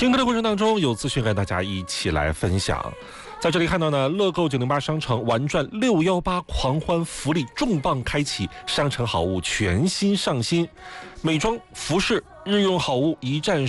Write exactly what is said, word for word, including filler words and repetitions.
听歌的过程当中，有资讯跟大家一起来分享。在这里看到呢，乐购九零八商城玩转六一八狂欢福利重磅开启，商城好物全新上新，美妆、服饰、日用好物一站